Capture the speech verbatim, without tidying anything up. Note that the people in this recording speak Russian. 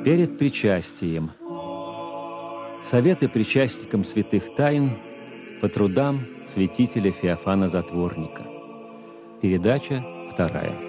Перед причастием. Советы причастникам святых тайн по трудам святителя Феофана Затворника. Передача вторая.